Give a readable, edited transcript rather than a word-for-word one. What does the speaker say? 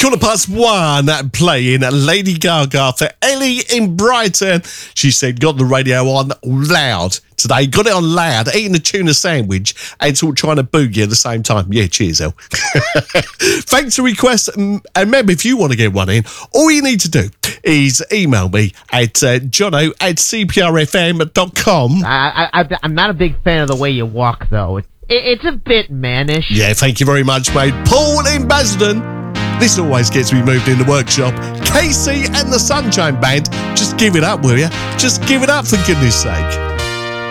1:15 playing Lady Gaga for Ellie in Brighton. She said, got the radio on loud today. Got it on loud, eating a tuna sandwich and sort of trying to boogie at the same time. Yeah, cheers, El. Thanks for requests. And remember, if you want to get one in, all you need to do is email me at jono@cprfm.com. I'm not a big fan of the way you walk, though. It's a bit mannish. Yeah, thank you very much, mate. Paul in Basildon. This always gets me moved in the workshop. Casey and the Sunshine Band. Just give it up, will you? Just give it up, for goodness sake.